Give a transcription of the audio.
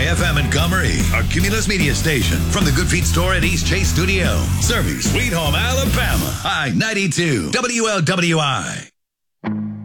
FM Montgomery, our Cumulus Media station. From the Good Feet store at East Chase Studio. Serving Sweet Home, Alabama. I-92, WLWI.